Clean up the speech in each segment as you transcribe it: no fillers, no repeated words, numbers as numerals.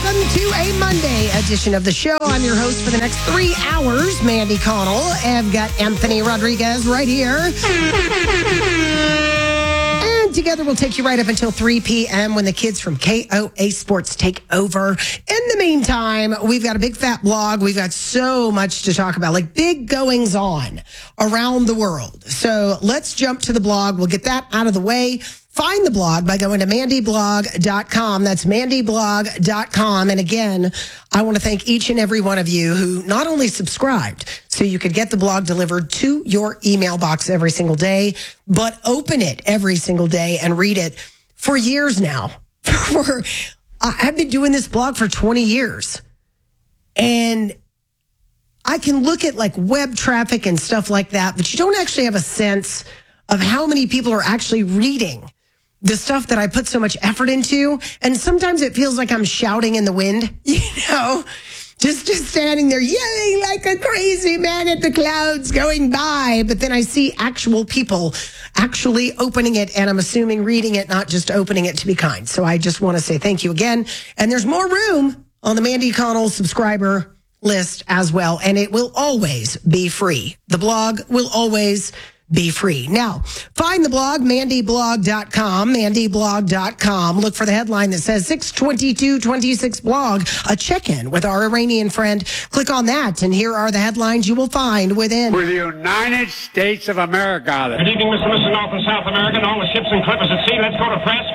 welcome to a Monday edition of the show. I'm your host for the next 3 hours, Mandy Connell. I've got Anthony Rodriguez right here. And together we'll take you right up until 3 p.m. when the kids from KOA Sports take over. In the meantime, we've got a big fat blog. We've got so much to talk about, like big goings on around the world. So let's jump to the blog. We'll get that out of the way. Find the blog by going to mandyblog.com. That's mandyblog.com. And again, I want to thank each and every one of you who not only subscribed so you could get the blog delivered to your email box every single day, but open it every single day and read it for years now. I've been doing this blog for 20 years. And I can look at like web traffic and stuff like that, but you don't actually have a sense of how many people are actually reading the stuff that I put so much effort into. And sometimes it feels like I'm shouting in the wind, just standing there yelling like a crazy man at the clouds going by. But then I see actual people actually opening it, and I'm assuming reading it, not just opening it to be kind. So I just want to say thank you again. And there's more room on the Mandy Connell subscriber list as well. And it will always be free. The blog will always be free. Now, find the blog, mandyblog.com, mandyblog.com. Look for the headline that says 62226 blog, a check-in with our Iranian friend. Click on that, and here are the headlines you will find within. For the United States of America. Good evening, Mr. North and South America, and all the ships and clippers at sea. Let's go to press.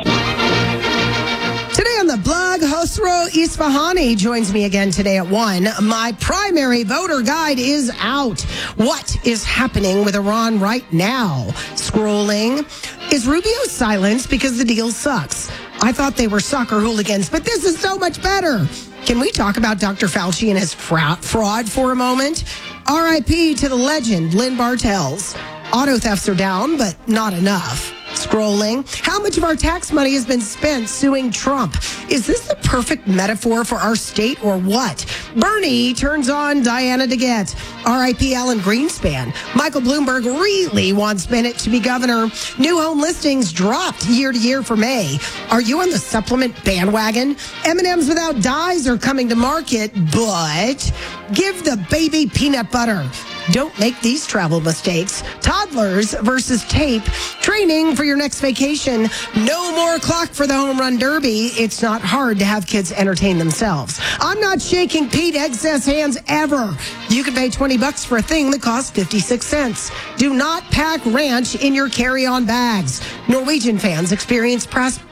Flash. Today on the blog, Hosro Isfahani joins me again today at 1. My primary voter guide is out. What is happening with Iran right now? Scrolling. Is Rubio silenced because the deal sucks? I thought they were soccer hooligans, but this is so much better. Can we talk about Dr. Fauci and his fraud for a moment? R.I.P. to the legend, Lynn Bartels. Auto thefts are down, but not enough. Scrolling. How much of our tax money has been spent suing Trump? Is this the perfect metaphor for our state or what? Bernie turns on Diana DeGette. R.I.P. Alan Greenspan. Michael Bloomberg really wants Bennett to be governor. New home listings dropped year to year for May. Are you on the supplement bandwagon? M&Ms without dyes are coming to market, but give the baby peanut butter. Don't make these travel mistakes. Toddlers versus tape. Training for your next vacation. No more clock for the home run derby. It's not hard to have kids entertain themselves. I'm not shaking Pete excess hands ever. You can pay $20 for a thing that costs 56 cents. Do not pack ranch in your carry-on bags. Norwegian fans experience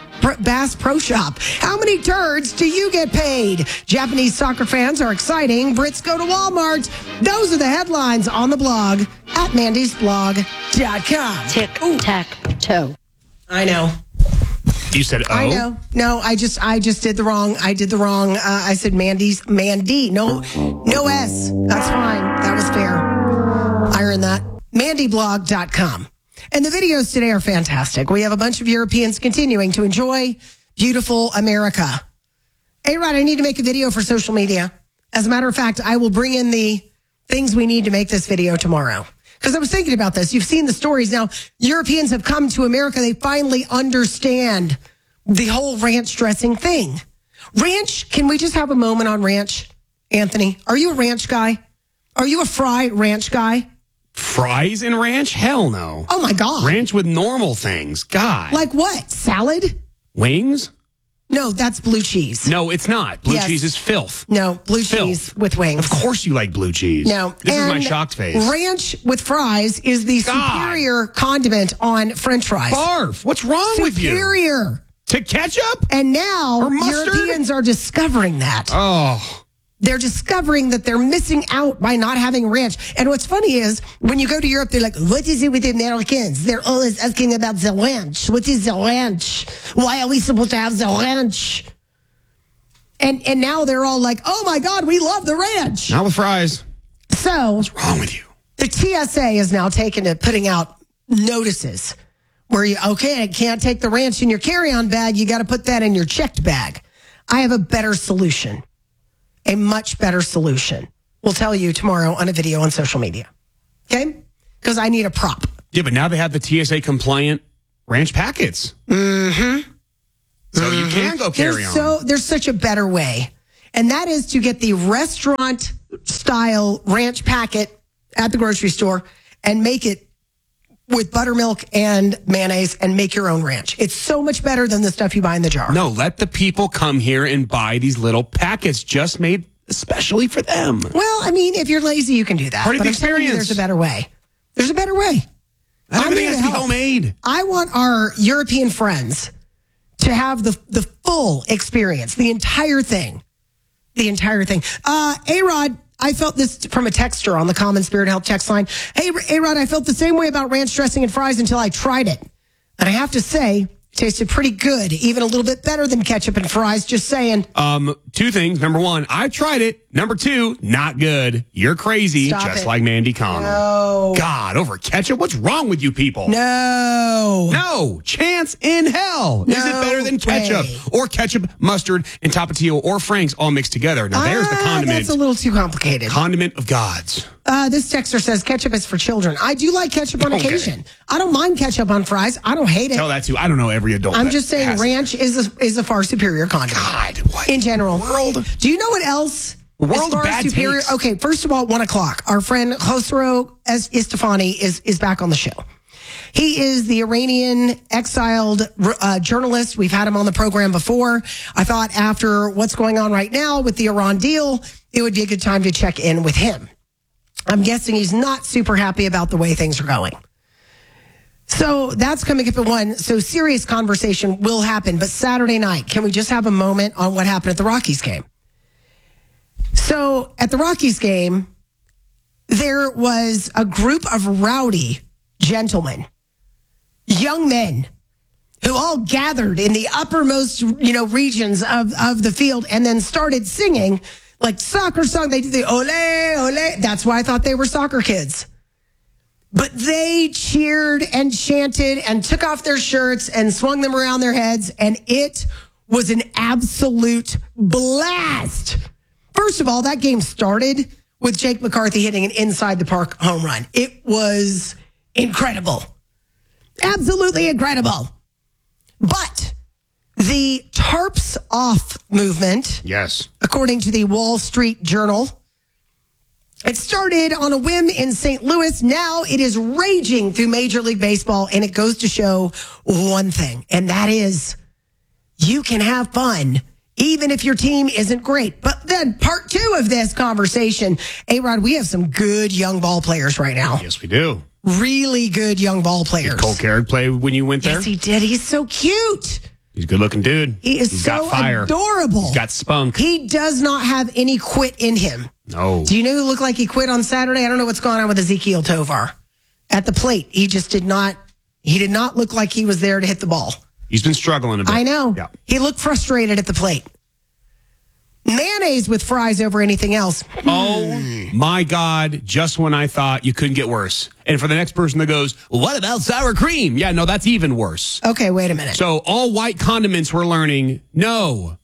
Bass Pro Shop. How many turds do you get paid? Japanese soccer fans are exciting. Brits go to Walmart. Those are the headlines on the blog at mandysblog.com. Tic-tac-toe. I know. You said oh? I know. No, I just did the wrong. I did the wrong. I said Mandy. No S. That's fine. That was fair. I earned that. Mandyblog.com. And the videos today are fantastic. We have a bunch of Europeans continuing to enjoy beautiful America. Hey, Rod, I need to make a video for social media. As a matter of fact, I will bring in the things we need to make this video tomorrow. Because I was thinking about this. You've seen the stories. Now, Europeans have come to America. They finally understand the whole ranch dressing thing. Ranch, can we just have a moment on ranch? Anthony, are you a ranch guy? Are you a fry ranch guy? Fries and ranch? Hell no. Oh, my God. Ranch with normal things. God. Like what? Salad? Wings? No, that's blue cheese. No, it's not. Blue Yes. cheese is filth. No, blue Filth. cheese with wings. Of course you like blue cheese. No. This is my And shocked face. Ranch with fries is the God. superior condiment on French fries. Barf. What's wrong with you? Superior. To ketchup? And now Or mustard? Europeans are discovering that. Oh. They're discovering that they're missing out by not having ranch. And what's funny is when you go to Europe, they're like, what is it with the Americans? They're always asking about the ranch. What is the ranch? Why are we supposed to have the ranch? And now they're all like, oh my God, we love the ranch. Not with fries. So What's wrong with you? the TSA is now taken to putting out notices where you, okay, I can't take the ranch in your carry-on bag. You got to put that in your checked bag. I have a better solution. A much better solution. We'll tell you tomorrow on a video on social media. Okay? Because I need a prop. Yeah, but now they have the TSA compliant ranch packets. Mm-hmm. So you can go carry on. There's such a better way. And that is to get the restaurant style ranch packet at the grocery store and make it with buttermilk and mayonnaise and make your own ranch. It's so much better than the stuff you buy in the jar. No, let the people come here and buy these little packets just made especially for them. Well, I mean, if you're lazy, you can do that. Part of but the I'm telling you, experience. there's a better way. There's a better way. Everything has to be homemade. I want our European friends to have the full experience, the entire thing. The entire thing. A-Rod, I felt this from a texter on the Common Spirit Health text line. Hey, A-Rod, I felt the same way about ranch dressing and fries until I tried it. And I have to say, it tasted pretty good, even a little bit better than ketchup and fries, just saying. Two things. Number one, I've tried it. Number two, not good. You're crazy, Stop just it. like Mandy Connell. No. God, over ketchup? What's wrong with you people? No. No chance in hell. Is it No better than ketchup way. or ketchup, mustard, and Tapatio or Frank's all mixed together? Now there's the condiment. That's a little too complicated. Condiment of gods. This texter says ketchup is for children. I do like ketchup on Okay. occasion. I don't mind ketchup on fries. I don't hate it. Tell that to, I don't know, every adult. I'm that just saying has it. ranch is a far superior condiment. God, what in general. world? Do you know what else? World as far of as bad superior. takes. Okay, first of all, 1:00. Our friend Khosrow Istifani is back on the show. He is the Iranian exiled journalist. We've had him on the program before. I thought after what's going on right now with the Iran deal, it would be a good time to check in with him. I'm guessing he's not super happy about the way things are going. So that's coming up at 1. So serious conversation will happen. But Saturday night, can we just have a moment on what happened at the Rockies game? So at the Rockies game, there was a group of rowdy gentlemen, young men, who all gathered in the uppermost, regions of the field and then started singing like soccer song. They did the ole, ole. That's why I thought they were soccer kids. But they cheered and chanted and took off their shirts and swung them around their heads. And it was an absolute blast. First of all, that game started with Jake McCarthy hitting an inside the park home run. It was incredible. Absolutely incredible. But the tarps off movement, Yes. according to the Wall Street Journal, it started on a whim in St. Louis. Now it is raging through Major League Baseball, and it goes to show one thing, and that is you can have fun even if your team isn't great. But then part 2 of this conversation, A-Rod, we have some good young ball players right now. Yes, we do. Really good young ball players. Cole Carrick play when you went there? Yes, he did. He's so cute. He's a good looking dude. He is He's so got fire. adorable. He's got spunk. He does not have any quit in him. No. Do you know who looked like he quit on Saturday? I don't know what's going on with Ezekiel Tovar. At the plate, he did not look like he was there to hit the ball. He's been struggling a bit. I know. Yeah. He looked frustrated at the plate. Mayonnaise with fries over anything else. Oh my God, just when I thought you couldn't get worse. And for the next person that goes, well, what about sour cream? Yeah, no, that's even worse. Okay, wait a minute. So all white condiments we're learning, no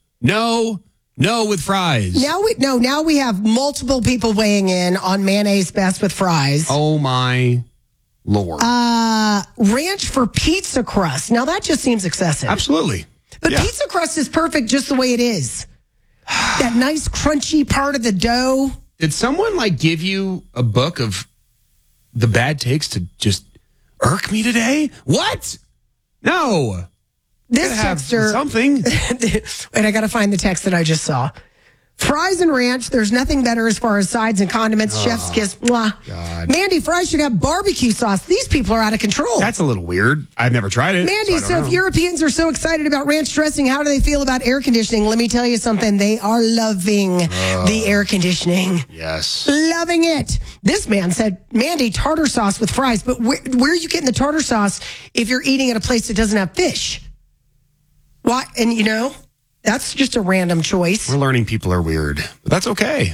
with fries. Now we have multiple people weighing in on mayonnaise best with fries. Oh my Lord. Ranch for pizza crust. Now that just seems excessive. Absolutely. But Yeah. pizza crust is perfect just the way it is. That nice crunchy part of the dough. Did someone give you a book of the bad takes to just irk me today? What? No. This Gotta have texter. something. Wait, I got to find the text that I just saw. Fries and ranch, there's nothing better as far as sides and condiments. Chef's kiss. Mwah. God. Mandy, fries should have barbecue sauce. These people are out of control. That's a little weird. I've never tried it. Mandy, I so don't if know. Europeans are so excited about ranch dressing, how do they feel about air conditioning? Let me tell you something. They are loving the air conditioning. Yes. Loving it. This man said, Mandy, tartar sauce with fries. But where are you getting the tartar sauce if you're eating at a place that doesn't have fish? Why? And that's just a random choice. We're learning people are weird, but that's okay.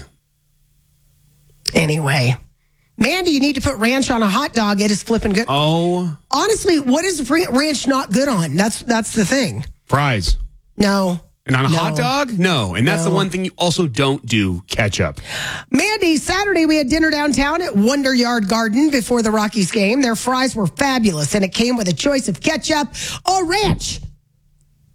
Anyway, Mandy, you need to put ranch on a hot dog. It is flipping good. Oh, Honestly, what is ranch not good on? That's the thing. Fries. No. and on a No. hot dog? No. And that's the No. one thing you also don't do, ketchup. Mandy, Saturday we had dinner downtown at Wonder Yard Garden before the Rockies game. Their fries were fabulous, and it came with a choice of ketchup or ranch.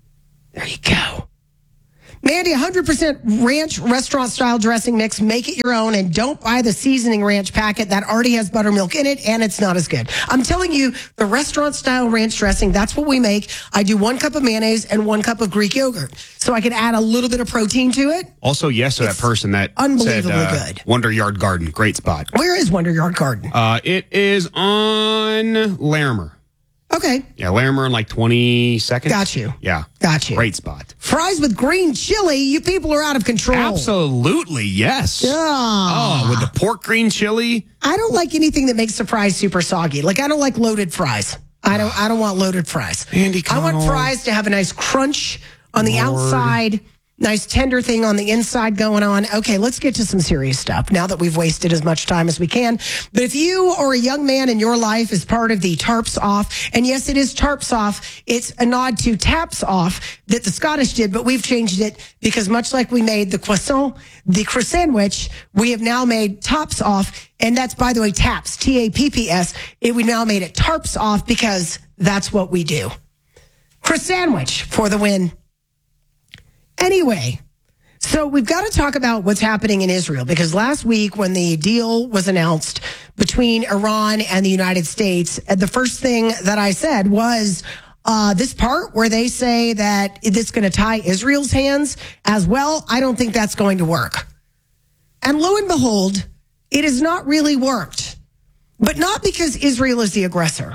There you go. Mandy, 100% ranch restaurant-style dressing mix. Make it your own, and don't buy the seasoning ranch packet that already has buttermilk in it, and it's not as good. I'm telling you, the restaurant-style ranch dressing, that's what we make. I do 1 cup of mayonnaise and 1 cup of Greek yogurt, so I can add a little bit of protein to it. Also, yes to that person that unbelievably said, good. Wonder Yard Garden, great spot. Where is Wonder Yard Garden? It is on Larimer. Okay. Yeah, Larimer in like 20 seconds. Got you. Yeah. Got you. Great spot. Fries with green chili. You people are out of control. Absolutely, yes. Oh, with the pork green chili. I don't like anything that makes the fries super soggy. Like, I don't like loaded fries. I don't want loaded fries. Andy I want Connell. fries to have a nice crunch on the outside, nice tender thing on the inside going on. Okay, let's get to some serious stuff now that we've wasted as much time as we can. But if you or a young man in your life is part of the Tarps Off, and yes, it is Tarps Off, it's a nod to Taps Off that the Scottish did, but we've changed it because much like we made the croissant, the croissant, we have now made Tops Off, and that's, by the way, Taps, T-A-P-P-S. We now made it Tarps Off because that's what we do. Croissant for the win. Anyway, so we've got to talk about what's happening in Israel, because last week when the deal was announced between Iran and the United States, the first thing that I said was this part where they say that it's going to tie Israel's hands as well. I don't think that's going to work. And lo and behold, it has not really worked, but not because Israel is the aggressor.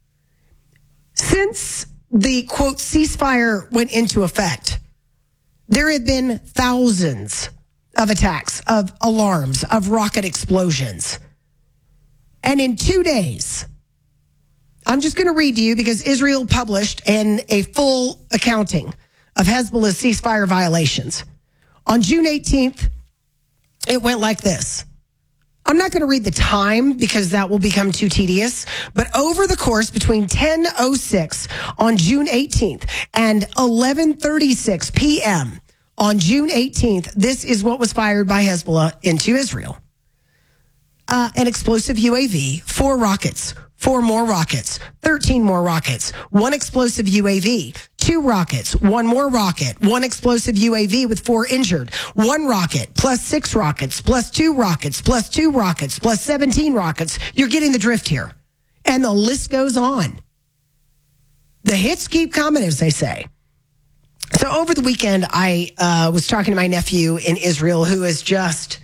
Since the, quote, ceasefire went into effect, there have been thousands of attacks, of alarms, of rocket explosions. And in 2 days, I'm just going to read to you because Israel published a full accounting of Hezbollah's ceasefire violations. On June 18th, it went like this. I'm not going to read the time because that will become too tedious, but over the course between 10:06 on June 18th and 11:36 p.m. on June 18th, this is what was fired by Hezbollah into Israel. An explosive UAV, 4 rockets, 4 more rockets, 13 more rockets, 1 explosive UAV, 2 rockets, 1 more rocket, 1 explosive UAV with 4 injured, 1 rocket, plus 6 rockets, plus 2 rockets, plus 2 rockets, plus 17 rockets. You're getting the drift here. And the list goes on. The hits keep coming, as they say. So over the weekend, I was talking to my nephew in Israel, who is just,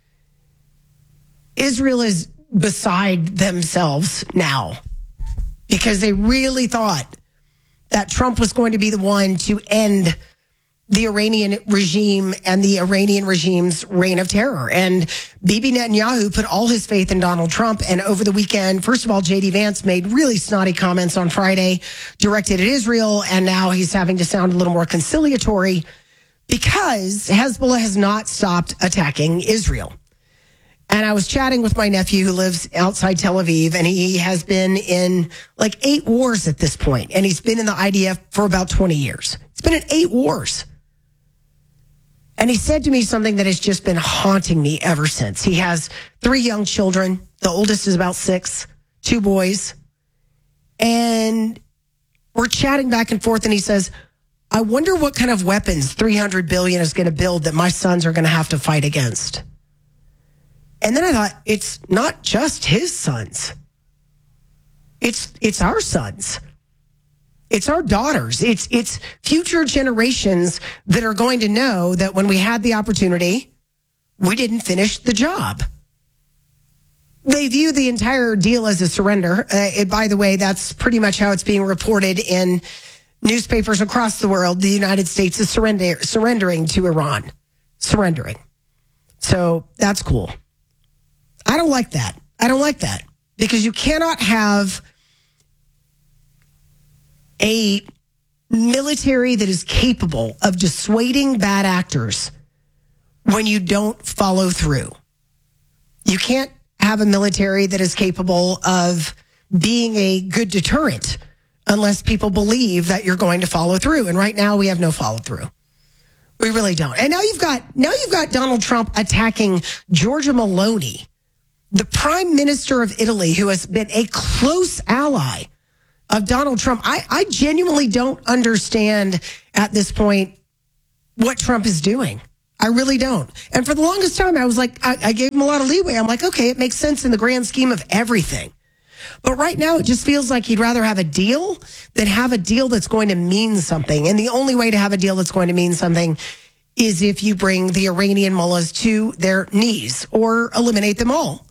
Israel is beside themselves now because they really thought that Trump was going to be the one to end the Iranian regime and the Iranian regime's reign of terror. And Bibi Netanyahu put all his faith in Donald Trump. And over the weekend, first of all, J.D. Vance made really snotty comments on Friday directed at Israel. And now he's having to sound a little more conciliatory because Hezbollah has not stopped attacking Israel. And I was chatting with my nephew who lives outside Tel Aviv, and he has been in like 8 wars at this point. And he's been in the IDF for about 20 years. He's been in 8 wars. And he said to me something that has just been haunting me ever since. He has 3 young children. The oldest is about 6, 2 boys. And we're chatting back and forth, and he says, I wonder what kind of weapons $300 billion is going to build that my sons are going to have to fight against. And then I thought, it's not just his sons. It's our sons. It's our daughters. It's future generations that are going to know that when we had the opportunity, we didn't finish the job. They view the entire deal as a surrender. By the way, that's pretty much how it's being reported in newspapers across the world. The United States is surrendering to Iran. Surrendering. So that's cool. I don't like that. I don't like that because you cannot have a military that is capable of dissuading bad actors when you don't follow through. You can't have a military that is capable of being a good deterrent unless people believe that you're going to follow through. And right now we have no follow through. We really don't. And now you've got Donald Trump attacking Giorgia Meloni, the prime minister of Italy, who has been a close ally of Donald Trump. I genuinely don't understand at this point what Trump is doing. I really don't. And for the longest time, I was like, I gave him a lot of leeway. I'm like, okay, it makes sense in the grand scheme of everything. But right now, it just feels like he'd rather have a deal than have a deal that's going to mean something. And the only way to have a deal that's going to mean something is if you bring the Iranian mullahs to their knees or eliminate them all.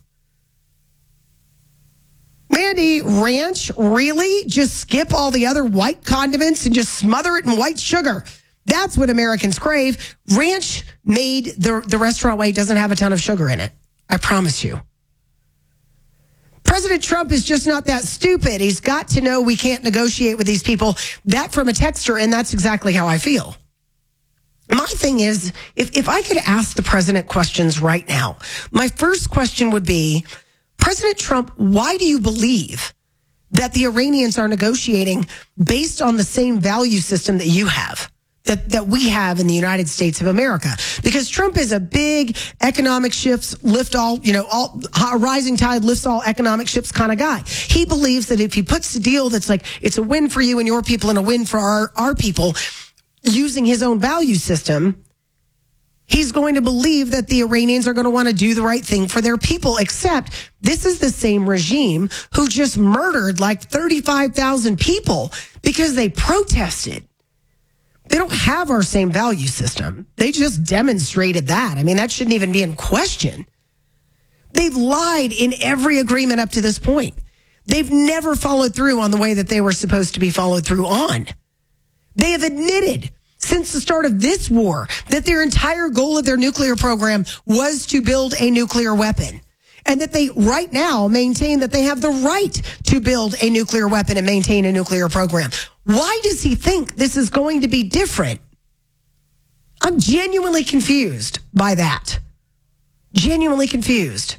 Mandy, ranch, really? Just skip all the other white condiments and just smother it in white sugar. That's what Americans crave. Ranch made the restaurant way doesn't have a ton of sugar in it. I promise you. President Trump is just not that stupid. He's got to know we can't negotiate with these people. That from a texter, and that's exactly how I feel. My thing is, if I could ask the president questions right now, my first question would be, President Trump, why do you believe that the Iranians are negotiating based on the same value system that you have, that we have in the United States of America? Because Trump is a big economic shifts, lift all, a rising tide lifts all economic ships kind of guy. He believes that if he puts a deal that's like, it's a win for you and your people and a win for our people, using his own value system, he's going to believe that the Iranians are going to want to do the right thing for their people, except this is the same regime who just murdered like 35,000 people because they protested. They don't have our same value system. They just demonstrated that. I mean, that shouldn't even be in question. They've lied in every agreement up to this point. They've never followed through on the way that they were supposed to be followed through on. They have admitted since the start of this war that their entire goal of their nuclear program was to build a nuclear weapon, and that they right now maintain that they have the right to build a nuclear weapon and maintain a nuclear program. Why does he think this is going to be different? I'm genuinely confused by that. Genuinely confused.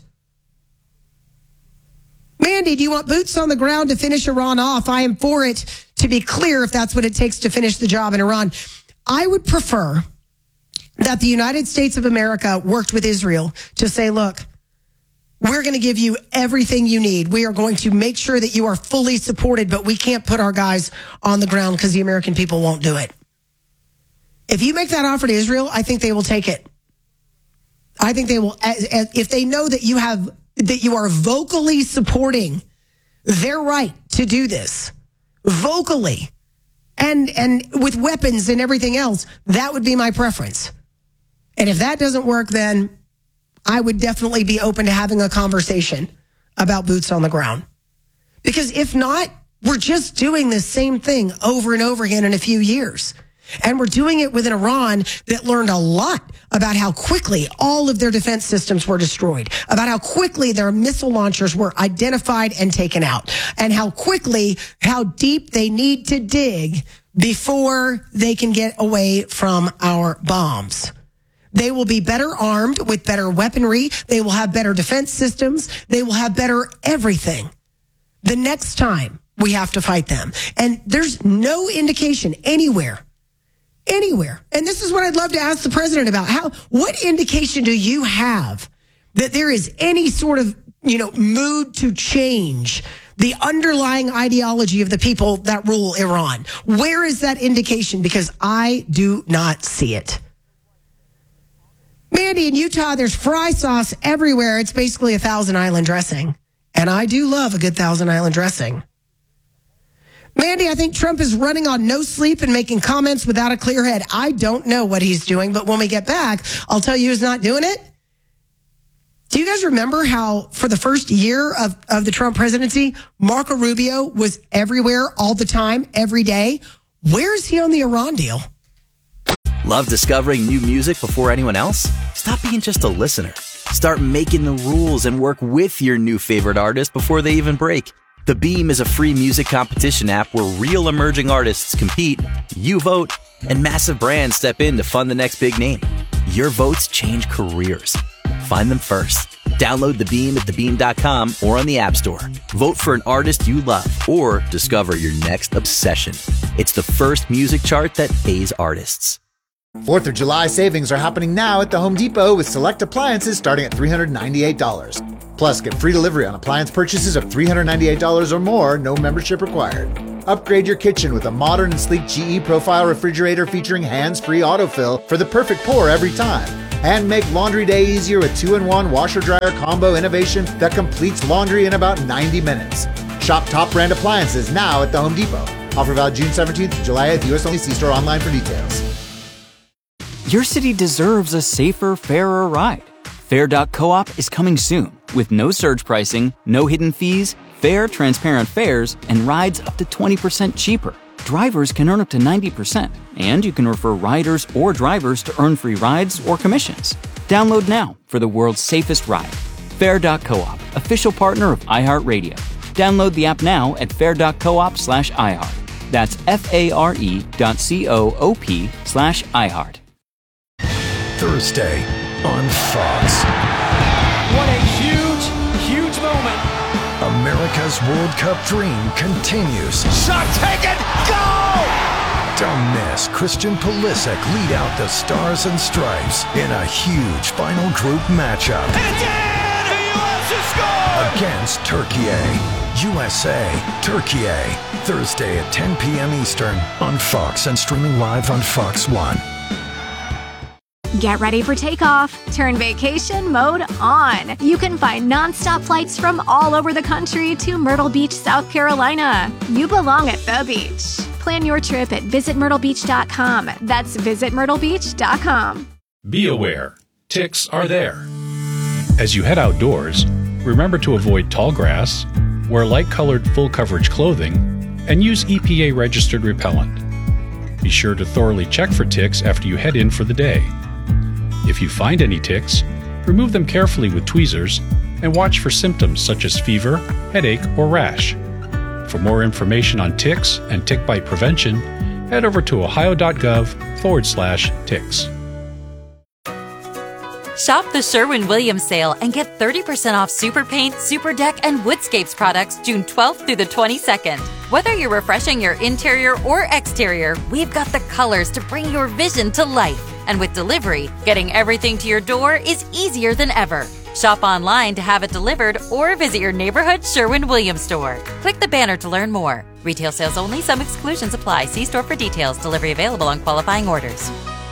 Mandy, do you want boots on the ground to finish Iran off? I am for it, to be clear, if that's what it takes to finish the job in Iran. I would prefer that the United States of America worked with Israel to say, look, we're going to give you everything you need. We are going to make sure that you are fully supported, but we can't put our guys on the ground because the American people won't do it. If you make that offer to Israel, I think they will take it. I think they will, if they know that you are vocally supporting their right to do this, vocally, and with weapons and everything else, that would be my preference. And if that doesn't work, then I would definitely be open to having a conversation about boots on the ground. Because if not, we're just doing the same thing over and over again in a few years. And we're doing it with an Iran that learned a lot about how quickly all of their defense systems were destroyed, about how quickly their missile launchers were identified and taken out, and how deep they need to dig before they can get away from our bombs. They will be better armed with better weaponry. They will have better defense systems. They will have better everything the next time we have to fight them. And there's no indication anywhere. And this is what I'd love to ask the president about. What indication do you have that there is any sort of, mood to change the underlying ideology of the people that rule Iran? Where is that indication? Because I do not see it. Mandy, in Utah, there's fry sauce everywhere. It's basically a Thousand Island dressing. And I do love a good Thousand Island dressing. Mandy, I think Trump is running on no sleep and making comments without a clear head. I don't know what he's doing, but when we get back, I'll tell you who's not doing it. Do you guys remember how for the first year of the Trump presidency, Marco Rubio was everywhere all the time, every day? Where is he on the Iran deal? Love discovering new music before anyone else? Stop being just a listener. Start making the rules and work with your new favorite artist before they even break. The Beam is a free music competition app where real emerging artists compete, you vote, and massive brands step in to fund the next big name. Your votes change careers. Find them first. Download The Beam at thebeam.com or on the App Store. Vote for an artist you love or discover your next obsession. It's the first music chart that pays artists. 4th of July savings are happening now at the Home Depot with select appliances starting at $398. Plus, get free delivery on appliance purchases of $398 or more, no membership required. Upgrade your kitchen with a modern and sleek GE Profile refrigerator featuring hands-free autofill for the perfect pour every time. And make laundry day easier with 2-in-1 washer-dryer combo innovation that completes laundry in about 90 minutes. Shop top brand appliances now at the Home Depot. Offer valid June 17th to July 8th. U.S. only. See store online for details. Your city deserves a safer, fairer ride. Fair.coop is coming soon with no surge pricing, no hidden fees, fair, transparent fares, and rides up to 20% cheaper. Drivers can earn up to 90%, and you can refer riders or drivers to earn free rides or commissions. Download now for the world's safest ride. Fair.coop, official partner of iHeartRadio. Download the app now at fair.coop/iHeart. That's FARE.coop/iHeart. Thursday on Fox. What a huge moment. America's World Cup dream continues. Shot taken, go! Don't miss Christian Pulisic lead out the Stars and Stripes in a huge final group matchup. And it's in! The U.S. has scored! Against Turkey. USA, Turkey. Thursday at 10 p.m. Eastern on Fox and streaming live on Fox One. Get ready for takeoff. Turn vacation mode on. You can find nonstop flights from all over the country to Myrtle Beach, South Carolina. You belong at the beach. Plan your trip at visitmyrtlebeach.com. That's visitmyrtlebeach.com. Be aware, ticks are there. As you head outdoors, remember to avoid tall grass, wear light-colored full-coverage clothing, and use EPA-registered repellent. Be sure to thoroughly check for ticks after you head in for the day. If you find any ticks, remove them carefully with tweezers and watch for symptoms such as fever, headache, or rash. For more information on ticks and tick bite prevention, head over to ohio.gov/ticks. Shop the Sherwin-Williams sale and get 30% off Super Paint, Super Deck, and Woodscapes products June 12th through the 22nd. Whether you're refreshing your interior or exterior, we've got the colors to bring your vision to life. And with delivery, getting everything to your door is easier than ever. Shop online to have it delivered or visit your neighborhood Sherwin-Williams store. Click the banner to learn more. Retail sales only. Some exclusions apply. See store for details. Delivery available on qualifying orders.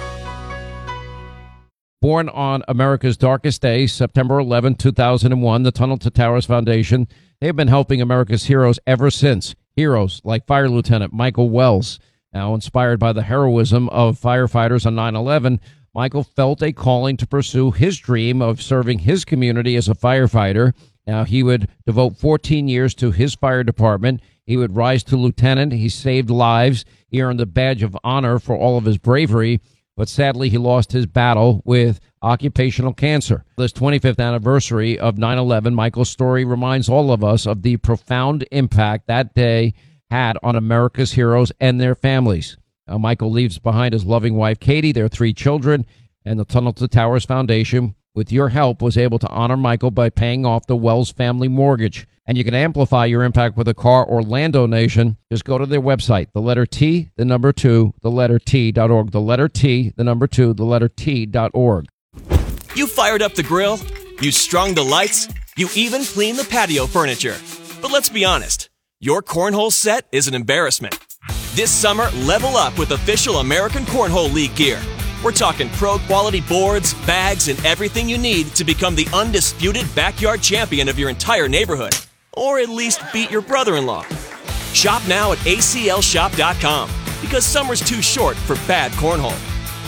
Born on America's darkest day, September 11, 2001, the Tunnel to Towers Foundation, they've been helping America's heroes ever since. Heroes like Fire Lieutenant Michael Wells. Now, inspired by the heroism of firefighters on 9/11, Michael felt a calling to pursue his dream of serving his community as a firefighter. Now, he would devote 14 years to his fire department. He would rise to lieutenant. He saved lives. He earned the badge of honor for all of his bravery. But sadly, he lost his battle with occupational cancer. This 25th anniversary of 9/11, Michael's story reminds all of us of the profound impact that day had on America's heroes and their families. Michael leaves behind his loving wife, Katie, their 3 children, and the Tunnel to Towers Foundation, with your help, was able to honor Michael by paying off the Wells family mortgage. And you can amplify your impact with a car or land donation. Just go to their website, the letter T, the number 2, the letter T.org, the letter T, the number 2, the letter T.org. You fired up the grill, you strung the lights, you even cleaned the patio furniture. But let's be honest, your cornhole set is an embarrassment. This summer, level up with official American Cornhole League gear. We're talking pro-quality boards, bags, and everything you need to become the undisputed backyard champion of your entire neighborhood. Or at least beat your brother-in-law. Shop now at aclshop.com, because summer's too short for bad cornhole.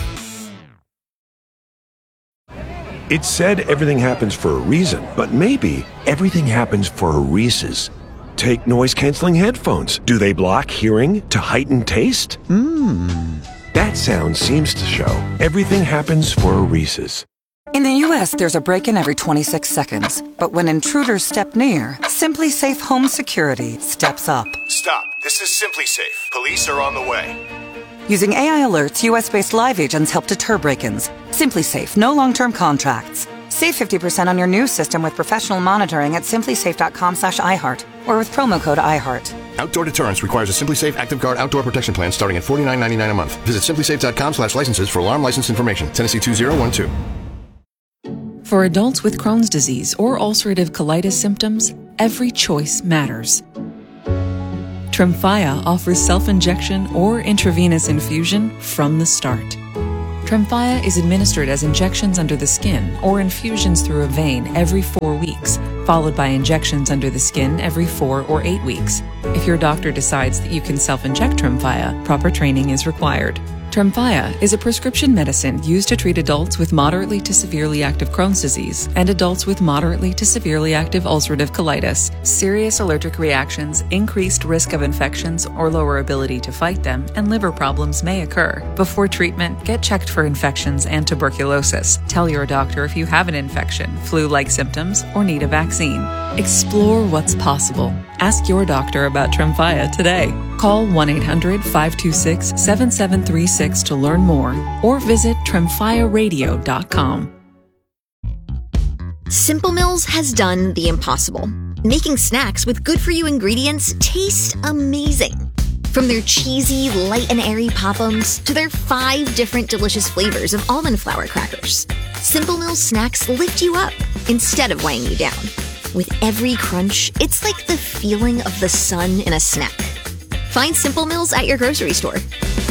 It's said everything happens for a reason, but maybe everything happens for a Reese's. Take noise-canceling headphones. Do they block hearing to heighten taste? That sound seems to show everything happens for a Reese's. In the U.S., there's a break-in every 26 seconds. But when intruders step near, Simply Safe Home Security steps up. Stop. This is Simply Safe. Police are on the way. Using AI alerts, U.S.-based live agents help deter break-ins. Simply Safe. No long-term contracts. Save 50% on your new system with professional monitoring at simplysafe.com/iHeart or with promo code iHeart. Outdoor deterrence requires a Simply Safe Active Guard outdoor protection plan starting at $49.99 a month. Visit simplysafe.com/licenses for alarm license information. Tennessee 2012. For adults with Crohn's disease or ulcerative colitis symptoms, every choice matters. Tremfya offers self-injection or intravenous infusion from the start. Tremfya is administered as injections under the skin or infusions through a vein every 4 weeks, followed by injections under the skin every 4 or 8 weeks. If your doctor decides that you can self-inject Tremfya, proper training is required. Tremfya is a prescription medicine used to treat adults with moderately to severely active Crohn's disease and adults with moderately to severely active ulcerative colitis. Serious allergic reactions, increased risk of infections or lower ability to fight them, and liver problems may occur. Before treatment, get checked for infections and tuberculosis. Tell your doctor if you have an infection, flu-like symptoms, or need a vaccine. Explore what's possible. Ask your doctor about Tremfya today. Call 1-800-526-7736 to learn more or visit tremfyaradio.com. Simple Mills has done the impossible, making snacks with good-for-you ingredients taste amazing. From their cheesy, light and airy Pop-Ums to their 5 different delicious flavors of almond flour crackers, Simple Mills snacks lift you up instead of weighing you down. With every crunch, it's like the feeling of the sun in a snack. Find Simple Mills at your grocery store.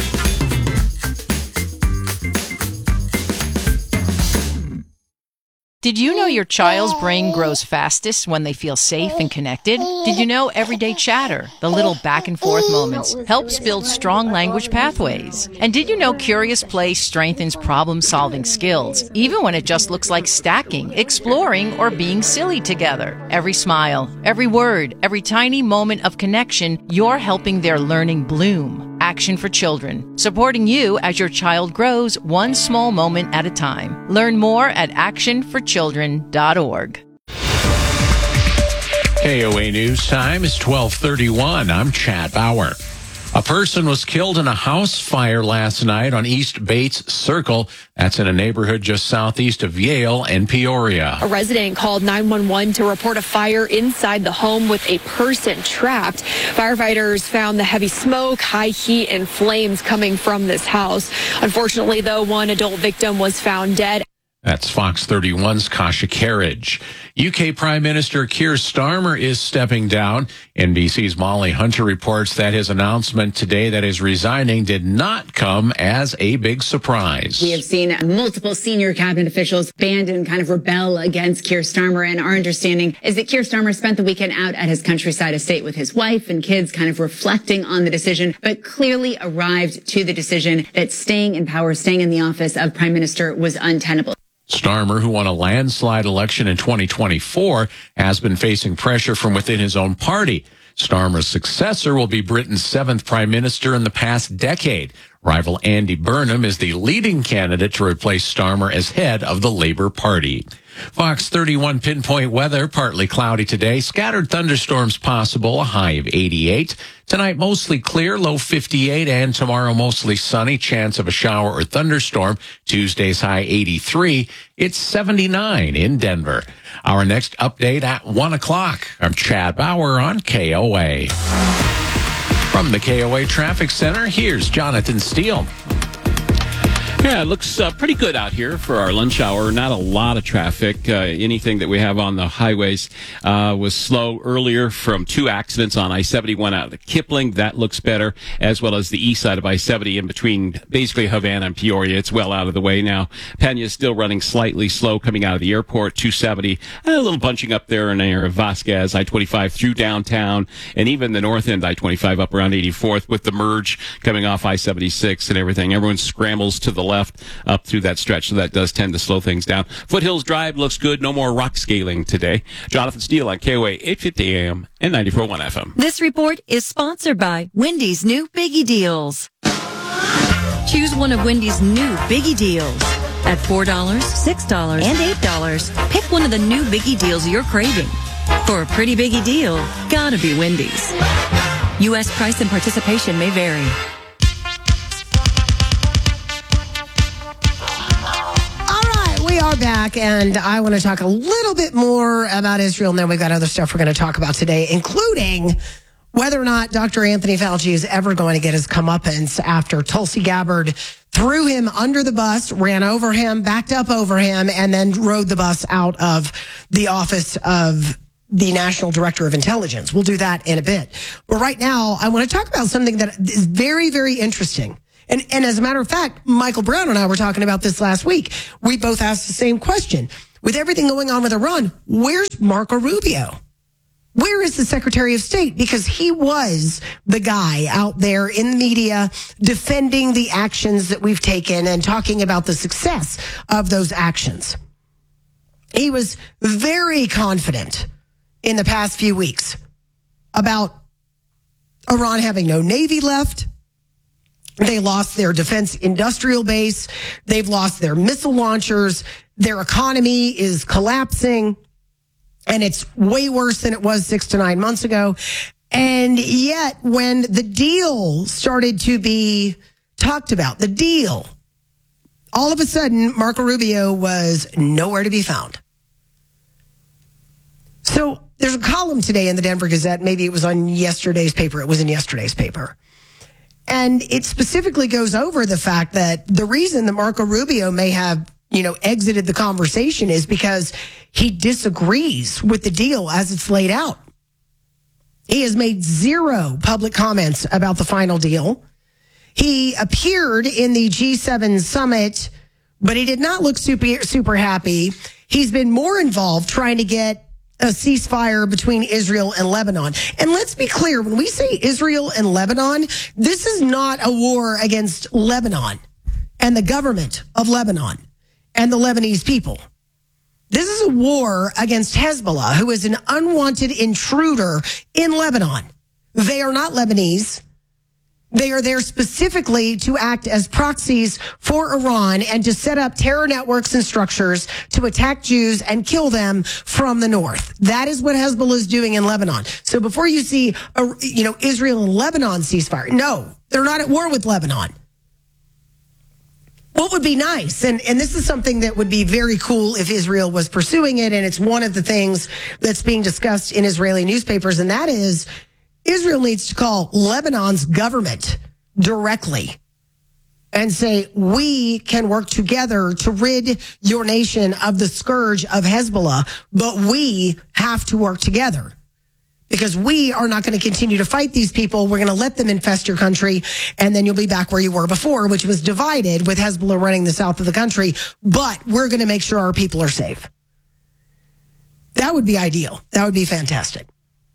Did you know your child's brain grows fastest when they feel safe and connected? Did you know everyday chatter, the little back and forth moments, helps build strong language pathways? And did you know curious play strengthens problem-solving skills, even when it just looks like stacking, exploring, or being silly together? Every smile, every word, every tiny moment of connection, you're helping their learning bloom. Action for Children, supporting you as your child grows one small moment at a time. Learn more at actionforchildren.org. KOA News Time is 12:31. I'm Chad Bauer. A person was killed in a house fire last night on East Bates Circle. That's in a neighborhood just southeast of Yale and Peoria. A resident called 911 to report a fire inside the home with a person trapped. Firefighters found the heavy smoke, high heat, and flames coming from this house. Unfortunately, though, one adult victim was found dead. That's Fox 31's Kasha Carriage. UK Prime Minister Keir Starmer is stepping down. NBC's Molly Hunter reports that his announcement today that he's resigning did not come as a big surprise. We have seen multiple senior cabinet officials band and kind of rebel against Keir Starmer, and our understanding is that Keir Starmer spent the weekend out at his countryside estate with his wife and kids, kind of reflecting on the decision, but clearly arrived to the decision that staying in power, staying in the office of Prime Minister was untenable. Starmer, who won a landslide election in 2024, has been facing pressure from within his own party. Starmer's successor will be Britain's 7th prime minister in the past decade. Rival Andy Burnham is the leading candidate to replace Starmer as head of the Labour Party. Fox 31 pinpoint weather, partly cloudy today. Scattered thunderstorms possible, a high of 88. Tonight, mostly clear, low 58. And tomorrow, mostly sunny, chance of a shower or thunderstorm. Tuesday's high 83. It's 79 in Denver. Our next update at 1 o'clock. I'm Chad Bauer on KOA. From the KOA Traffic Center, here's Jonathan Steele. Yeah, it looks pretty good out here for our lunch hour. Not a lot of traffic. Anything that we have on the highways was slow earlier from 2 accidents on I-71 out of Kipling. That looks better, as well as the east side of I-70 in between basically Havana and Peoria. It's well out of the way now. Pena is still running slightly slow coming out of the airport, 270. A little bunching up there in area of Vasquez, I-25 through downtown, and even the north end I-25 up around 84th with the merge coming off I-76 and everything. Everyone scrambles to the left up through that stretch, so that does tend to slow things down. Foothills Drive looks good. No more rock scaling today. Jonathan Steele on KOA 850 AM and 94.1 FM. This report is sponsored by Wendy's new Biggie Deals. Choose one of Wendy's new Biggie Deals at $4, $6, and $8. Pick one of the new Biggie Deals you're craving. For a pretty Biggie deal, gotta be Wendy's. U.S. price and participation may vary. We are back, and I want to talk a little bit more about Israel, and then we've got other stuff we're going to talk about today, including whether or not Dr. Anthony Fauci is ever going to get his comeuppance after Tulsi Gabbard threw him under the bus, ran over him, backed up over him, and then rode the bus out of the office of the National Director of Intelligence. We'll do that in a bit. But right now, I want to talk about something that is very, very interesting. And as a matter of fact, Michael Brown and I were talking about this last week. We both asked the same question. With everything going on with Iran, where's Marco Rubio? Where is the Secretary of State? Because he was the guy out there in the media defending the actions that we've taken and talking about the success of those actions. He was very confident in the past few weeks about Iran having no Navy left. They lost their defense industrial base. They've lost their missile launchers. Their economy is collapsing. And it's way worse than it was 6 to 9 months ago. And yet, when the deal started to be talked about, the deal, all of a sudden, Marco Rubio was nowhere to be found. So there's a column today in the Denver Gazette. Maybe it was on yesterday's paper. It was in yesterday's paper. And it specifically goes over the fact that the reason that Marco Rubio may have exited the conversation is because he disagrees with the deal as it's laid out. He has made zero public comments about the final deal. He appeared in the G7 summit, but he did not look super happy. He's been more involved trying to get a ceasefire between Israel and Lebanon. And let's be clear, when we say Israel and Lebanon, this is not a war against Lebanon and the government of Lebanon and the Lebanese people. This is a war against Hezbollah, who is an unwanted intruder in Lebanon. They are not Lebanese. They are there specifically to act as proxies for Iran and to set up terror networks and structures to attack Jews and kill them from the north. That is what Hezbollah is doing in Lebanon. So before you see, Israel and Lebanon ceasefire, no, they're not at war with Lebanon. What would be nice, and this is something that would be very cool if Israel was pursuing it, and it's one of the things that's being discussed in Israeli newspapers, and that is Israel needs to call Lebanon's government directly and say, we can work together to rid your nation of the scourge of Hezbollah, but we have to work together. Because we are not going to continue to fight these people. We're going to let them infest your country, and then you'll be back where you were before, which was divided with Hezbollah running the south of the country. But we're going to make sure our people are safe. That would be ideal. That would be fantastic.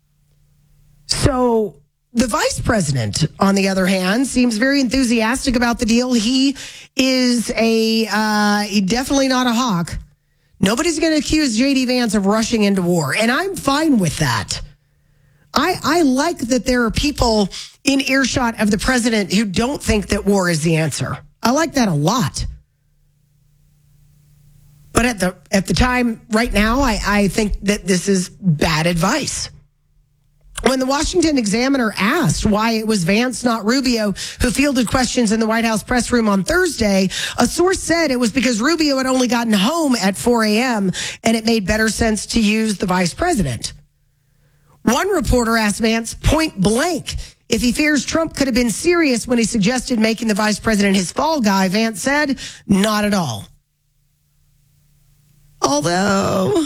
So the vice president, on the other hand, seems very enthusiastic about the deal. He is definitely not a hawk. Nobody's going to accuse J.D. Vance of rushing into war, and I'm fine with that. I like that there are people in earshot of the president who don't think that war is the answer. I like that a lot. But at the time right now, I think that this is bad advice. When the Washington Examiner asked why it was Vance, not Rubio, who fielded questions in the White House press room on Thursday, a source said it was because Rubio had only gotten home at 4 a.m. and it made better sense to use the vice president. One reporter asked Vance point blank if he fears Trump could have been serious when he suggested making the vice president his fall guy. Vance said, not at all. Although,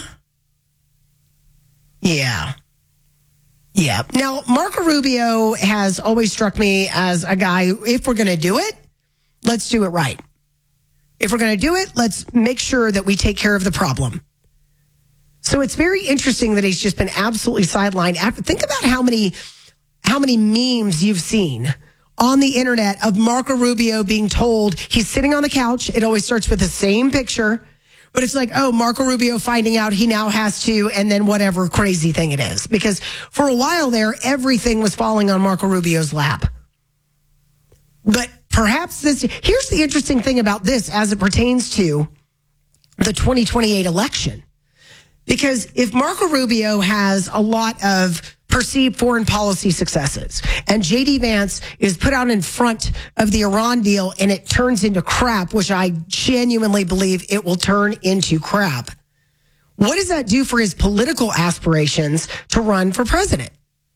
yeah. Now, Marco Rubio has always struck me as a guy, if we're going to do it, let's do it right. If we're going to do it, let's make sure that we take care of the problem. So it's very interesting that he's just been absolutely sidelined. Think about how many memes you've seen on the internet of Marco Rubio being told he's sitting on the couch. It always starts with the same picture, but it's like, oh, Marco Rubio finding out he now has to, and then whatever crazy thing it is. Because for a while there, everything was falling on Marco Rubio's lap. But perhaps here's the interesting thing about this as it pertains to the 2028 election. Because if Marco Rubio has a lot of perceived foreign policy successes and J.D. Vance is put out in front of the Iran deal and it turns into crap, which I genuinely believe it will turn into crap, what does that do for his political aspirations to run for president?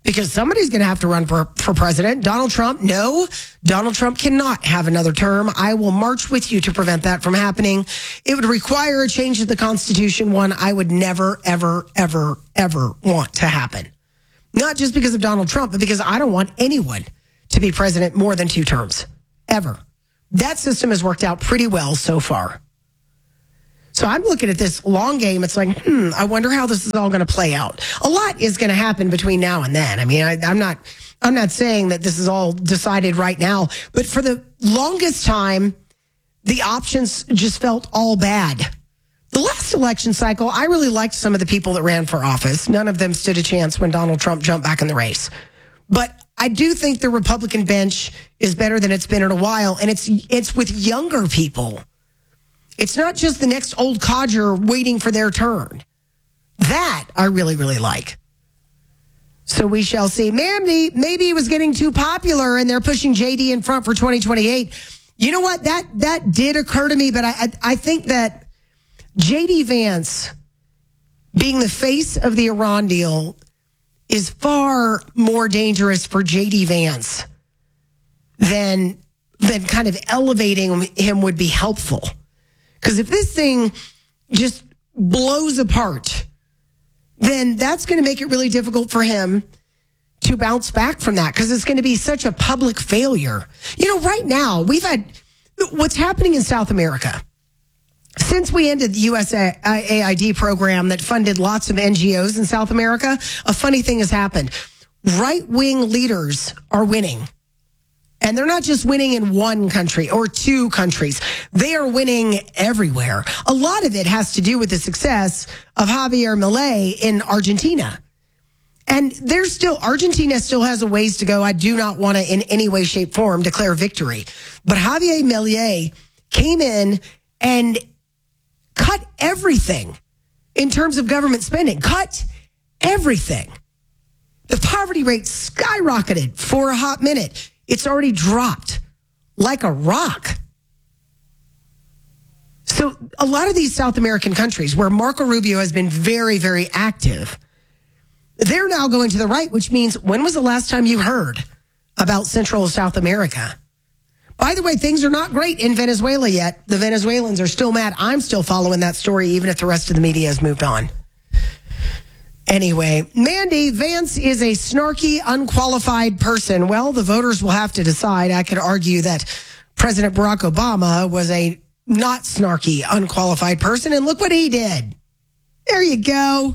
because somebody's going to have to run for president. Donald Trump, no. Donald Trump cannot have another term. I will march with you to prevent that from happening. It would require a change to the Constitution, one I would never, ever, ever, ever want to happen. Not just because of Donald Trump, but because I don't want anyone to be president more than 2 terms, ever. That system has worked out pretty well so far. So I'm looking at this long game. It's like, I wonder how this is all going to play out. A lot is going to happen between now and then. I mean, I'm not saying that this is all decided right now, but for the longest time, the options just felt all bad. The last election cycle, I really liked some of the people that ran for office. None of them stood a chance when Donald Trump jumped back in the race. But I do think the Republican bench is better than it's been in a while, and it's with younger people. It's not just the next old codger waiting for their turn. That I really, really like. So we shall see. Maybe it was getting too popular and they're pushing JD in front for 2028. You know what? That did occur to me, but I think that JD Vance being the face of the Iran deal is far more dangerous for JD Vance than kind of elevating him would be helpful. Because if this thing just blows apart, then that's going to make it really difficult for him to bounce back from that, because it's going to be such a public failure. You know, right now, we've had what's happening in South America. Since we ended the USAID program that funded lots of NGOs in South America, a funny thing has happened. Right-wing leaders are winning. And they're not just winning in one country or 2 countries. They are winning everywhere. A lot of it has to do with the success of Javier Milei in Argentina. And Argentina still has a ways to go. I do not want to in any way, shape, form declare victory. But Javier Milei came in and cut everything in terms of government spending. Cut everything. The poverty rate skyrocketed for a hot minute. It's already dropped like a rock. So a lot of these South American countries where Marco Rubio has been very, very active, they're now going to the right, which means when was the last time you heard about Central and South America? By the way, things are not great in Venezuela yet. The Venezuelans are still mad. I'm still following that story, even if the rest of the media has moved on. Anyway, Mandy, Vance is a snarky, unqualified person. Well, the voters will have to decide. I could argue that President Barack Obama was a not snarky, unqualified person, and look what he did. There you go.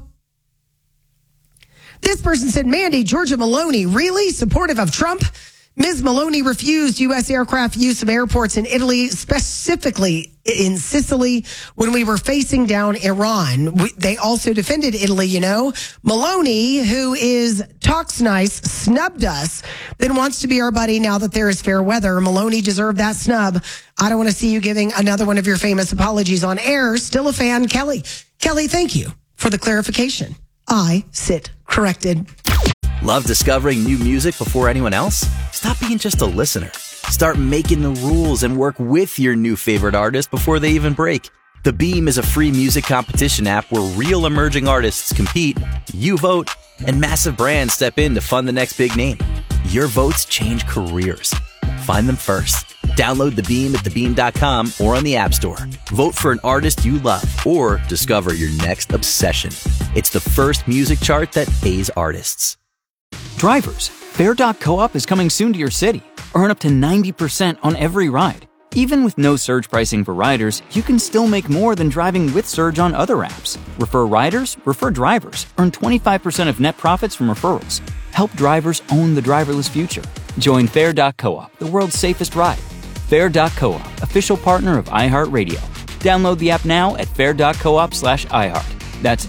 This person said, Mandy, Giorgia Meloni, really supportive of Trump? Ms. Meloni refused U.S. aircraft use of airports in Italy, specifically in Sicily, when we were facing down Iran. They also defended Italy, you know. Meloni, who talks nice, snubbed us, then wants to be our buddy now that there is fair weather. Meloni deserved that snub. I don't want to see you giving another one of your famous apologies on air. Still a fan, Kelly. Kelly, thank you for the clarification. I sit corrected. Love discovering new music before anyone else? Stop being just a listener. Start making the rules and work with your new favorite artist before they even break. The Beam is a free music competition app where real emerging artists compete, you vote, and massive brands step in to fund the next big name. Your votes change careers. Find them first. Download The Beam at thebeam.com or on the App Store. Vote for an artist you love or discover your next obsession. It's the first music chart that pays artists. Drivers, Fare.coop is coming soon to your city. Earn up to 90% on every ride. Even with no surge pricing for riders, you can still make more than driving with surge on other apps. Refer riders, refer drivers. Earn 25% of net profits from referrals. Help drivers own the driverless future. Join Fare.coop, the world's safest ride. Fare.coop, official partner of iHeartRadio. Download the app now at fare.coop/iHeart. That's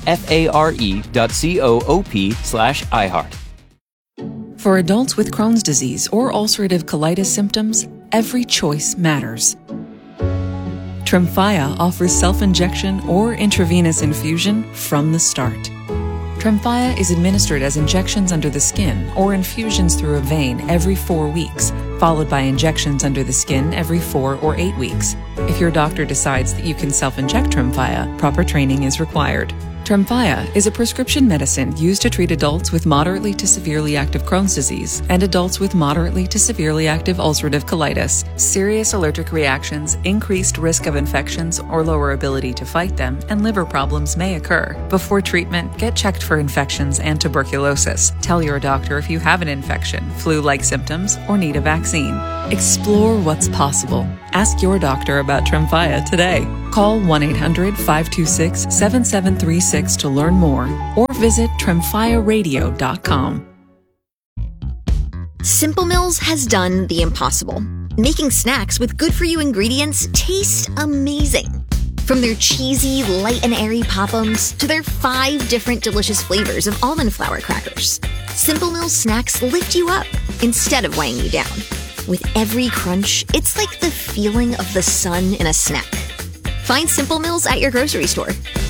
FARE.coop/iHeart. For adults with Crohn's disease or ulcerative colitis symptoms, every choice matters. Tremfya offers self-injection or intravenous infusion from the start. Tremfya is administered as injections under the skin or infusions through a vein every 4 weeks, followed by injections under the skin every 4 or 8 weeks. If your doctor decides that you can self-inject Tremfya, proper training is required. Tremfya is a prescription medicine used to treat adults with moderately to severely active Crohn's disease and adults with moderately to severely active ulcerative colitis. Serious allergic reactions, increased risk of infections or lower ability to fight them, and liver problems may occur. Before treatment, get checked for infections and tuberculosis. Tell your doctor if you have an infection, flu-like symptoms, or need a vaccine. Explore what's possible. Ask your doctor about Tremfya today. Call 1-800-526-7736 to learn more or visit tremfyaradio.com. Simple Mills has done the impossible, making snacks with good-for-you ingredients taste amazing. From their cheesy, light and airy Pop-Ums to their 5 different delicious flavors of almond flour crackers, Simple Mills snacks lift you up instead of weighing you down. With every crunch, it's like the feeling of the sun in a snack. Find Simple Mills at your grocery store.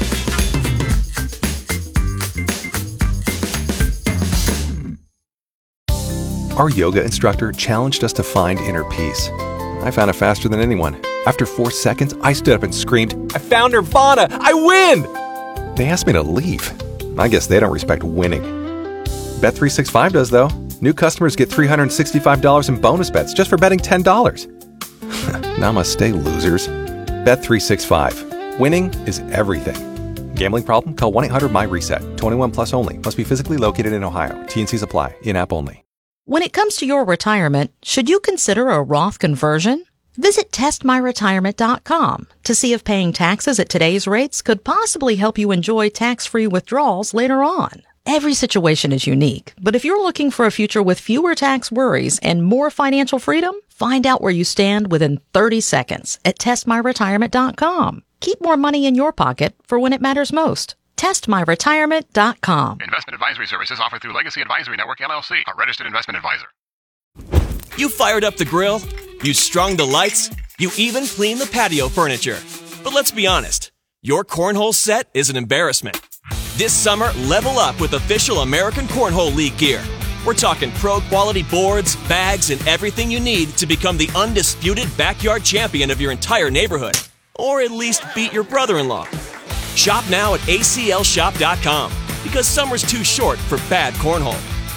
Our yoga instructor challenged us to find inner peace. I found it faster than anyone. After 4 seconds, I stood up and screamed, "I found Nirvana! I win!" They asked me to leave. I guess they don't respect winning. Bet365 does, though. New customers get $365 in bonus bets just for betting $10. Namaste, losers. Bet365. Winning is everything. Gambling problem? Call 1-800-MY-RESET. 21 plus only. Must be physically located in Ohio. T&Cs apply. In-app only. When it comes to your retirement, should you consider a Roth conversion? Visit testmyretirement.com to see if paying taxes at today's rates could possibly help you enjoy tax-free withdrawals later on. Every situation is unique, but if you're looking for a future with fewer tax worries and more financial freedom, find out where you stand within 30 seconds at testmyretirement.com. Keep more money in your pocket for when it matters most. TestMyRetirement.com. Investment advisory services offered through Legacy Advisory Network, LLC, a registered investment advisor. You fired up the grill, you strung the lights, you even cleaned the patio furniture. But let's be honest, your cornhole set is an embarrassment. This summer, level up with official American Cornhole League gear. We're talking pro-quality boards, bags, and everything you need to become the undisputed backyard champion of your entire neighborhood. Or at least beat your brother-in-law. Shop now at aclshop.com because summer's too short for bad cornhole.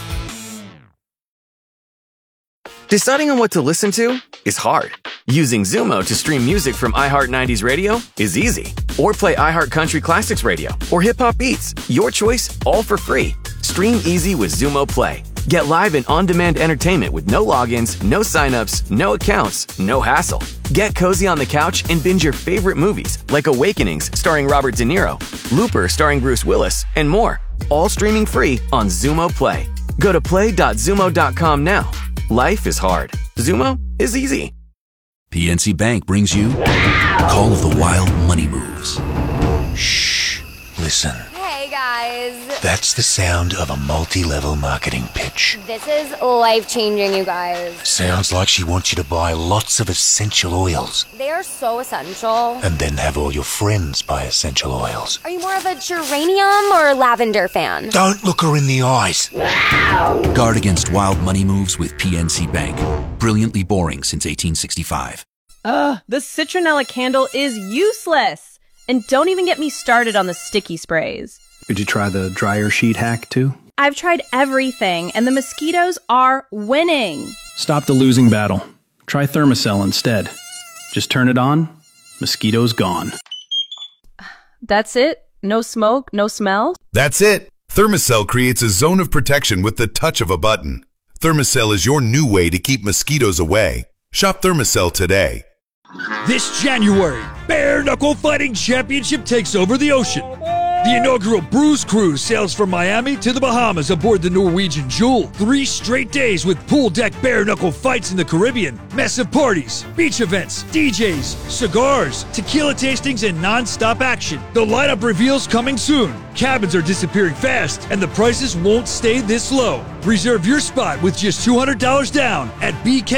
Deciding on what to listen to is hard. Using Zumo to stream music from iHeart 90s Radio is easy. Or play iHeart Country Classics Radio or Hip Hop Beats. Your choice, all for free. Stream easy with Zumo Play. Get live and on-demand entertainment with no logins, no signups, no accounts, no hassle. Get cozy on the couch and binge your favorite movies like Awakenings starring Robert De Niro, Looper starring Bruce Willis, and more. All streaming free on Zumo Play. Go to play.zumo.com now. Life is hard. Zumo is easy. PNC Bank brings you Call of the Wild Money Moves. Shh. Listen. Hey guys. That's the sound of a multi-level marketing pitch. This is life-changing, you guys. Sounds like she wants you to buy lots of essential oils. They are so essential. And then have all your friends buy essential oils. Are you more of a geranium or lavender fan? Don't look her in the eyes. Wow. Guard against wild money moves with PNC Bank. Brilliantly boring since 1865. The citronella candle is useless. And don't even get me started on the sticky sprays. Did you try the dryer sheet hack too? I've tried everything, and the mosquitoes are winning. Stop the losing battle. Try Thermacell instead. Just turn it on, mosquitoes gone. That's it? No smoke, no smell? That's it. Thermacell creates a zone of protection with the touch of a button. Thermacell is your new way to keep mosquitoes away. Shop Thermacell today. This January, Bare Knuckle Fighting Championship takes over the ocean. The inaugural Bruise Cruise sails from Miami to the Bahamas aboard the Norwegian Jewel. 3 straight days with pool deck bare knuckle fights in the Caribbean, massive parties, beach events, DJs, cigars, tequila tastings, and non-stop action. The lineup reveals coming soon. Cabins are disappearing fast, and the prices won't stay this low. Reserve your spot with just $200 down at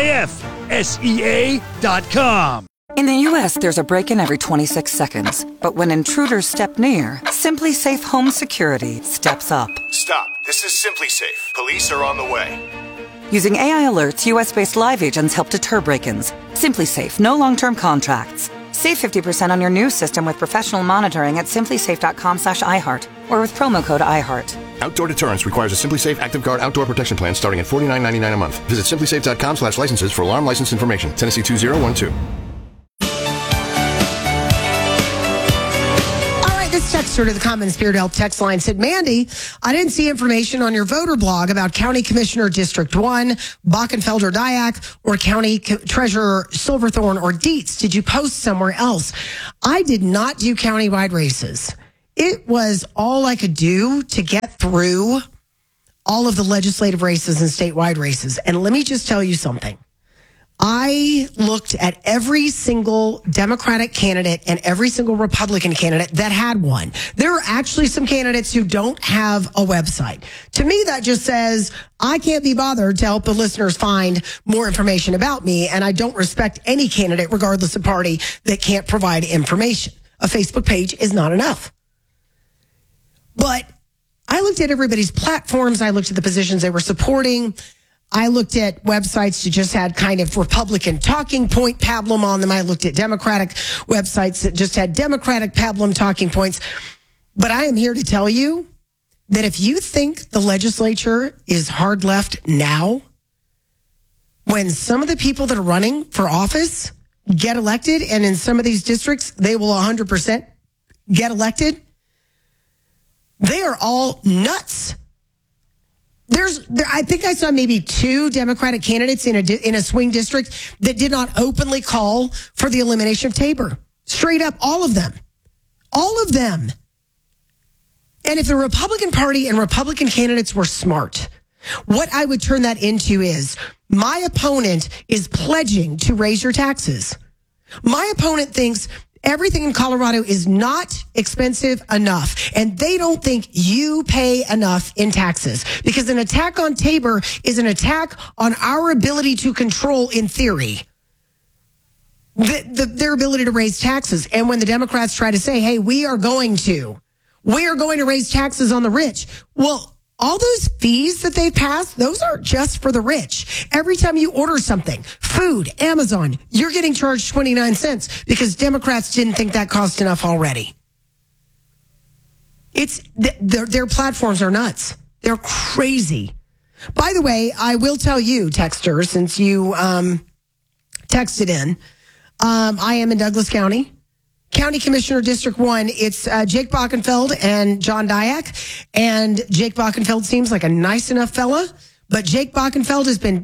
BKFSEA.com. In the U.S., there's a break-in every 26 seconds. But when intruders step near, Simply Safe Home Security steps up. Stop. This is Simply Safe. Police are on the way. Using AI alerts, U.S.-based live agents help deter break-ins. Simply Safe, no long-term contracts. Save 50% on your new system with professional monitoring at simplysafe.com/iHeart or with promo code iHeart. Outdoor deterrence requires a SimpliSafe Active Guard outdoor protection plan starting at $49.99 a month. Visit simplysafe.com/licenses for alarm license information. Tennessee 2012. This texter to the Common Spirit Health text line said, Mandy, I didn't see information on your voter blog about County Commissioner District 1, Bockenfelder Dyack, or County Treasurer Silverthorne or Dietz. Did you post somewhere else? I did not do countywide races. It was all I could do to get through all of the legislative races and statewide races. And let me just tell you something. I looked at every single Democratic candidate and every single Republican candidate that had one. There are actually some candidates who don't have a website. To me, that just says I can't be bothered to help the listeners find more information about me, and I don't respect any candidate, regardless of party, that can't provide information. A Facebook page is not enough. But I looked at everybody's platforms. I looked at the positions they were supporting. I looked at websites that just had kind of Republican talking point pablum on them. I looked at Democratic websites that just had Democratic pablum talking points. But I am here to tell you that if you think the legislature is hard left now, when some of the people that are running for office get elected, and in some of these districts, they will 100% get elected, they are all nuts. I think I saw maybe 2 Democratic candidates in a swing district that did not openly call for the elimination of Tabor. Straight up, all of them. All of them. And if the Republican Party and Republican candidates were smart, what I would turn that into is my opponent is pledging to raise your taxes. My opponent thinks everything in Colorado is not expensive enough, and they don't think you pay enough in taxes, because an attack on Tabor is an attack on our ability to control, in theory, their ability to raise taxes. And when the Democrats try to say, hey, we are going to raise taxes on the rich, well, all those fees that they passed, those aren't just for the rich. Every time you order something, food, Amazon, you're getting charged 29 cents because Democrats didn't think that cost enough already. Their platforms are nuts. They're crazy. By the way, I will tell you, texter, since you texted in, I am in Douglas County. County Commissioner District 1, it's Jake Bockenfeld and John Dyack. And Jake Bockenfeld seems like a nice enough fella, but Jake Bockenfeld has been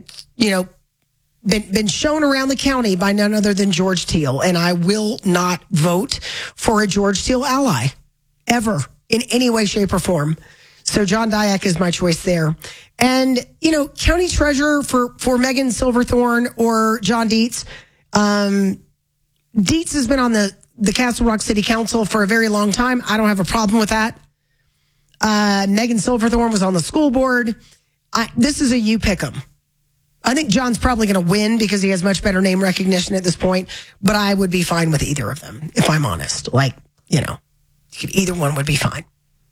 shown around the county by none other than George Teal. And I will not vote for a George Teal ally, ever, in any way, shape, or form. So John Dyack is my choice there. And, county treasurer for Megan Silverthorne or John Dietz. Dietz has been on the Castle Rock City Council for a very long time. I don't have a problem with that. Megan Silverthorne was on the school board. This is a you pick 'em. I think John's probably going to win because he has much better name recognition at this point, but I would be fine with either of them, if I'm honest. Either one would be fine.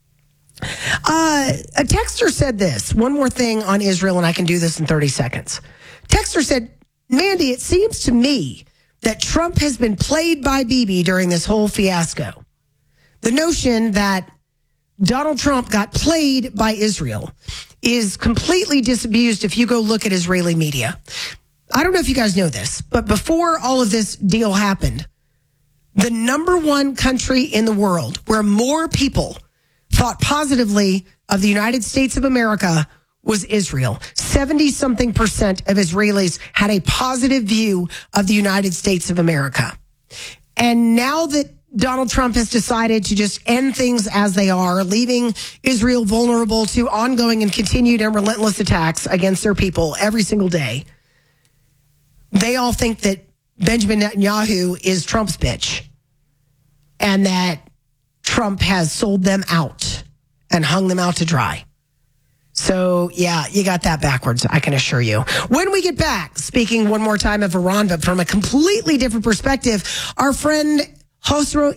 A texter said this. One more thing on Israel, and I can do this in 30 seconds. Texter said, Mandy, it seems to me that Trump has been played by Bibi during this whole fiasco. The notion that Donald Trump got played by Israel is completely disabused if you go look at Israeli media. I don't know if you guys know this, but before all of this deal happened, the number one country in the world where more people thought positively of the United States of America was Israel. 70-something% of Israelis had a positive view of the United States of America. And now that Donald Trump has decided to just end things as they are, leaving Israel vulnerable to ongoing and continued and relentless attacks against their people every single day, they all think that Benjamin Netanyahu is Trump's bitch and that Trump has sold them out and hung them out to dry. So, yeah, you got that backwards, I can assure you. When we get back, speaking one more time of Iran, but from a completely different perspective, our friend Khosrow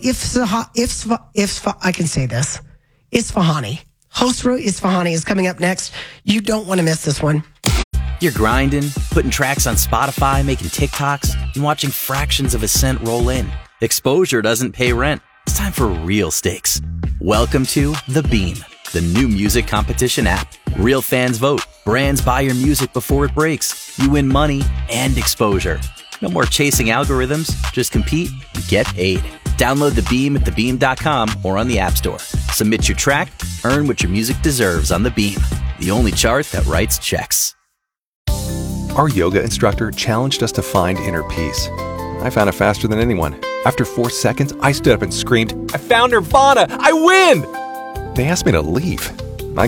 Isfahani. Khosrow Isfahani is coming up next. You don't want to miss this one. You're grinding, putting tracks on Spotify, making TikToks, and watching fractions of a cent roll in. Exposure doesn't pay rent. It's time for real stakes. Welcome to The Beam, the new music competition app. Real fans vote. Brands buy your music before it breaks. You win money and exposure. No more chasing algorithms. Just compete and get paid. Download The Beam at thebeam.com or on the App Store. Submit your track. Earn what your music deserves on The Beam, the only chart that writes checks. Our yoga instructor challenged us to find inner peace. I found it faster than anyone. After 4 seconds, I stood up and screamed, "I found Nirvana! I win!" They asked me to leave.